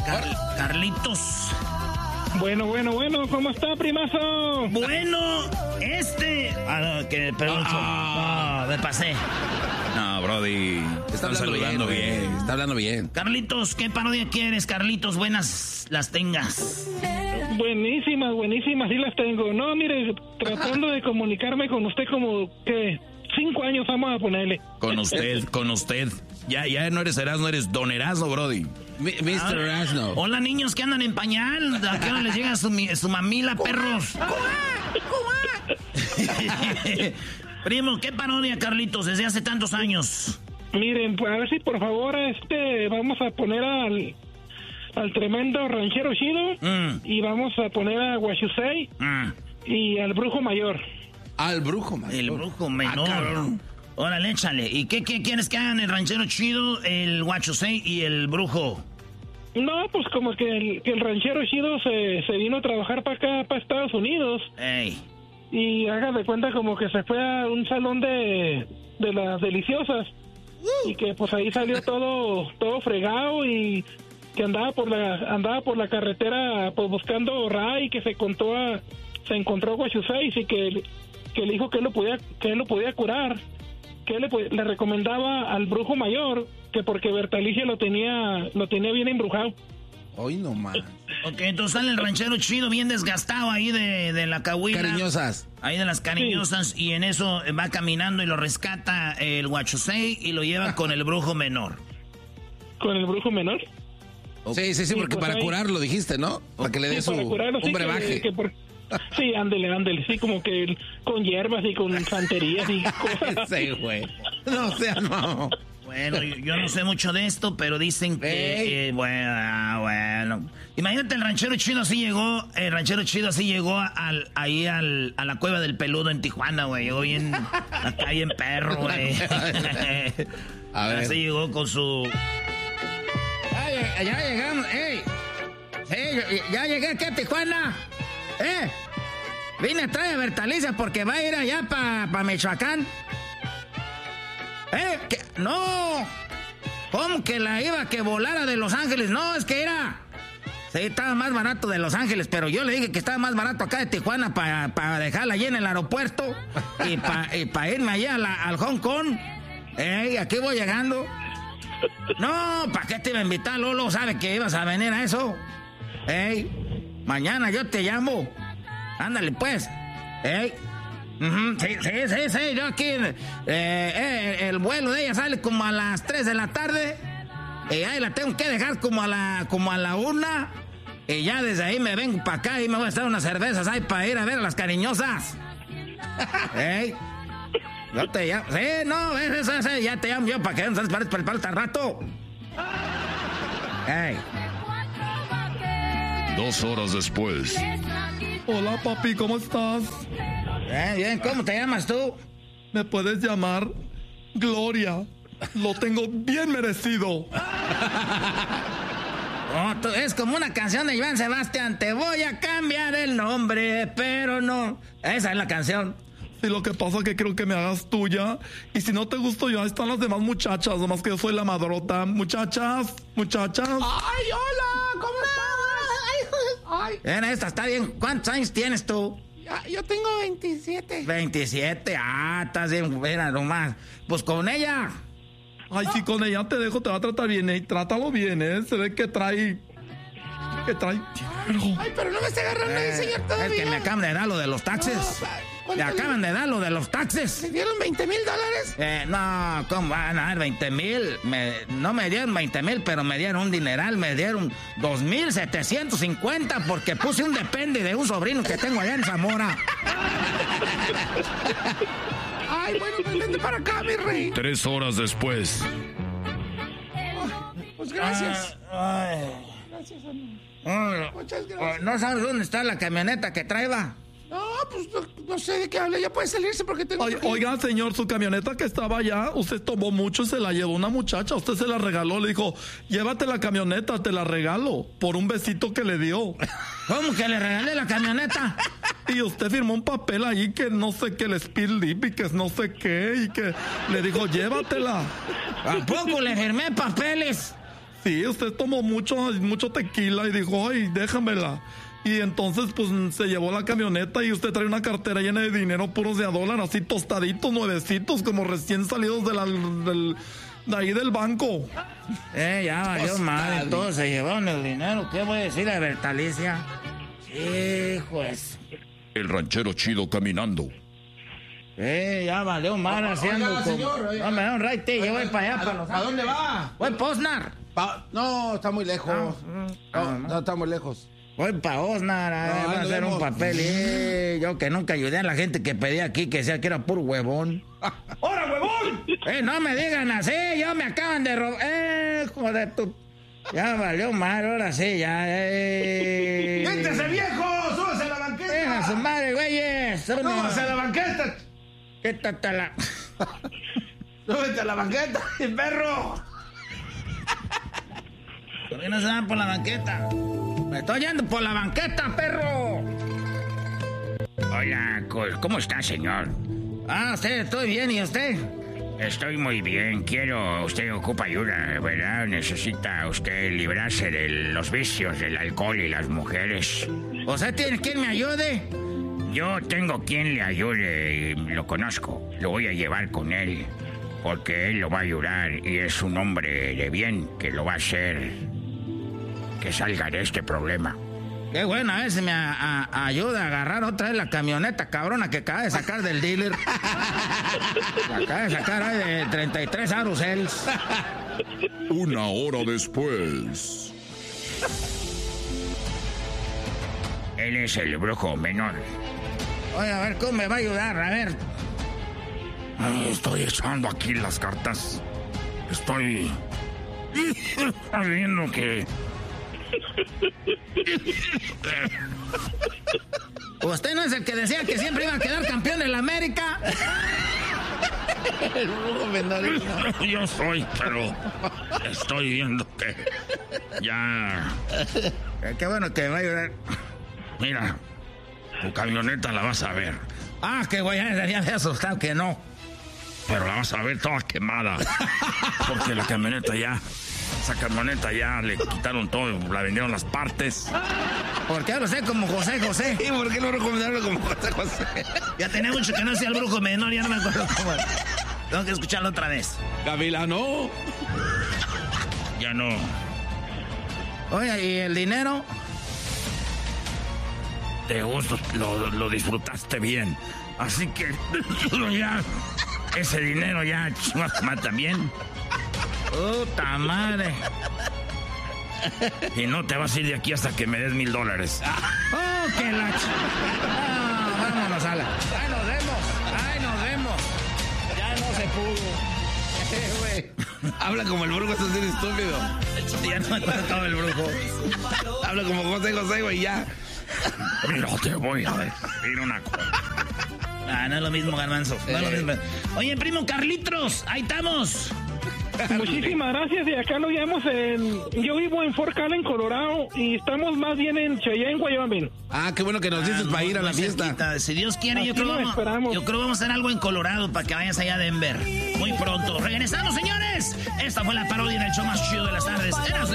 Carlitos. Bueno, ¿cómo está, primazo? Bueno, perdón, me pasé. No, Brody, está saludando bien. Está hablando bien. Carlitos, ¿qué parodia quieres, Carlitos? Buenas las tengas. Buenísimas, sí las tengo. No, mire, tratando de comunicarme con usted como que 5 años vamos a ponerle. Con usted. Ya no eres Erasmo, eres Don Erasmo, Brody. Mr. Erasmo. Hola, niños que andan en pañal. ¿A qué hora les llega su mamila, perros? Primo, ¿qué parodia, Carlitos, desde hace tantos años? Miren, pues a ver si por favor vamos a poner al tremendo ranchero chido y vamos a poner a Guachusei y al brujo mayor. Al brujo mayor. El brujo menor. Órale, échale. ¿Y qué quieres que hagan el ranchero chido, el Guachusei y el brujo? No, pues como que el ranchero chido se vino a trabajar para acá, para Estados Unidos. Ey. Y haga de cuenta como que se fue a un salón de las deliciosas. Y que pues ahí salió todo fregado y que andaba por la carretera pues buscando Ray, que se encontró a Guachusei y que le dijo que él lo podía curar, que él le recomendaba al brujo mayor que porque Bertalicia lo tenía bien embrujado. Hoy no más. Ok, entonces sale el ranchero chido bien desgastado ahí de la cahuila. Cariñosas. Ahí de las cariñosas, sí. Y en eso va caminando y lo rescata el Guachusei y lo lleva con el brujo menor. ¿Con el brujo menor? Okay. Sí, porque pues para curarlo dijiste, ¿no? Para que le dé un brebaje. Sí, ándele, sí, como que con hierbas y con santerías y cosas. Sí, güey. No. Bueno, yo no sé mucho de esto, pero dicen que... bueno. Imagínate, el ranchero chido así llegó ahí a la Cueva del Peludo en Tijuana, güey. Llegó bien acá bien perro, güey. A ver. Así llegó con su... Ya llegamos, ya llegué aquí a Tijuana. Vine a traer a Bertalicia porque va a ir allá para Michoacán. No. ¿Cómo que la iba que volara de Los Ángeles? No, es que era... Sí, estaba más barato de Los Ángeles, pero yo le dije que estaba más barato acá de Tijuana para dejarla allí en el aeropuerto y para irme allá al Hong Kong. Aquí voy llegando. No, ¿para qué te iba a invitar? Lolo sabe que ibas a venir a eso. Mañana yo te llamo. Ándale, pues. Sí, yo aquí... el vuelo de ella sale como a las 3 de la tarde. Y ahí la tengo que dejar como a la 1. Y ya desde ahí me vengo para acá y me voy a estar unas cervezas ahí para ir a ver a las cariñosas. Yo te llamo. Sí, no, ya te llamo yo para que no se prepare al rato. 2 horas después. Hola, papi, ¿cómo estás? Bien, ¿cómo te llamas tú? Me puedes llamar Gloria. Lo tengo bien merecido. Es como una canción de Joan Sebastián. Te voy a cambiar el nombre, pero no. Esa es la canción. Sí, lo que pasa es que creo que me hagas tuya. Y si no te gusto yo, ahí están las demás muchachas. Nomás que yo soy la madrota. Muchachas. ¡Ay, hola! ¿Cómo estás? Ay. Esta está bien. ¿Cuántos años tienes tú? Yo tengo 27. 27, estás bien buena nomás. Pues con ella. Ay, sí, con ella te dejo, te va a tratar bien, trátalo bien, se ve que trae dinero. Ay, pero no me está agarrando ahí, señor, todavía. Es que me acaban de dar lo de los taxes. Me acaban de dar lo de los taxes. ¿Me dieron $20,000? No, ¿cómo van a dar 20,000? No me dieron 20,000, pero me dieron un dineral. Me dieron 2,750 porque puse un depende de un sobrino que tengo allá en Zamora. Ay, bueno, pues vente para acá, mi rey. 3 horas después. Pues gracias. Gracias, amigo. Muchas gracias. ¿No sabes dónde está la camioneta que traeba? No, pues no sé de qué habla. Ya puede salirse porque tengo... Oiga, señor, su camioneta que estaba allá, usted tomó mucho y se la llevó una muchacha. Usted se la regaló, le dijo, llévate la camioneta, te la regalo, por un besito que le dio. ¿Cómo que le regalé la camioneta? Y usted firmó un papel allí que no sé qué, el speed lip y que no sé qué, y que le dijo, llévatela. ¿A poco le firmé papeles? Sí, usted tomó mucho tequila y dijo, ay, déjamela. Y entonces, pues, se llevó la camioneta y usted trae una cartera llena de dinero puros de $1, así tostaditos, nuevecitos, como recién salidos de ahí del banco. Ya valió mal, todos se llevaron el dinero. ¿Qué voy a decir a Bertalicia? Hijo es. El ranchero chido caminando. Ya valió mal haciendo como... No me da un raite, yo voy para allá, para Los Ángeles. ¿A dónde va? Voy para Osnar. No, está muy lejos. No, está muy lejos. Voy para Osnar a hacer un papel. Yo que nunca ayudé a la gente que pedía aquí, que decía que era puro huevón. ¡Hora, huevón! No me digan así, ya me acaban de robar. Joder, tú. Ya valió mal, ahora sí, ya. ¡Siéntese, viejo! ¡Súbase a la banqueta! ¡Deja su madre, güeyes! ¡Súbase a la banqueta! Quítatela. ¡Súbete a la banqueta, perro! ¿Por qué no se van por la banqueta? Me estoy yendo por la banqueta, perro. Hola, ¿cómo está, señor? Usted, estoy bien, ¿y usted? Estoy muy bien. Usted ocupa ayuda, ¿verdad? Necesita usted librarse de los vicios del alcohol y las mujeres. ¿Usted tiene quien me ayude? Yo tengo quien le ayude, lo conozco. Lo voy a llevar con él, porque él lo va a ayudar y es un hombre de bien que lo va a hacer que salga de este problema. Qué bueno, a ver si me ayuda a agarrar otra vez la camioneta cabrona que acaba de sacar del dealer. Acaba de sacar ahí de 33 Arusels. 1 hora después. Él es el brujo menor. Oye, a ver, ¿cómo me va a ayudar? A ver. Estoy echando aquí las cartas. Estoy viendo que... ¿Usted no es el que decía que siempre iba a quedar campeón en la América? El brujo menor. Yo soy, pero estoy viendo que ya... Qué bueno que me va a ayudar. Mira, tu camioneta la vas a ver. Que güey, ya me había asustado que no. Pero la vas a ver toda quemada. Porque la camioneta ya... Esa camioneta ya le quitaron todo, la vendieron las partes. ¿Por qué hablo usted como José José? ¿Y por qué no recomendarlo como José José? Ya tenía mucho que no sea el brujo menor, ya no me acuerdo cómo. Tengo que escucharlo otra vez. Gavilano. Ya no. Oye, ¿y el dinero? Te gusto, lo disfrutaste bien. Así que ya, ese dinero ya también. ¡Puta madre! Y no te vas a ir de aquí hasta que me des $1,000. ¡Oh, qué la vámonos, Ala. ¡Ahí nos vemos! Ya no se pudo. Güey. Habla como el brujo, estás bien estúpido. Ya no me acuerdo todo el brujo. Habla como José José, güey, ya. Mira, te voy a decir una cosa. No es lo mismo, Garbanzo. No es lo mismo. Oye, primo Carlitos, ahí estamos. Muchísimas gracias, y acá lo llevamos yo vivo en Fort Allen, Colorado, y estamos más bien en Cheyenne, Wyoming. Qué bueno que nos dices para ir a la fiesta. Cerquita. Si Dios quiere, yo creo que vamos a hacer algo en Colorado para que vayas allá a Denver. Muy pronto. Regresamos, señores. Esta fue la parodia del show más chido de las tardes.